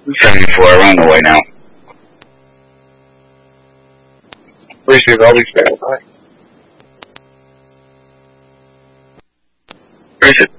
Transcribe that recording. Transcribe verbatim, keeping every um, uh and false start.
seventy-four, I run away now. Appreciate all these guys. Appreciate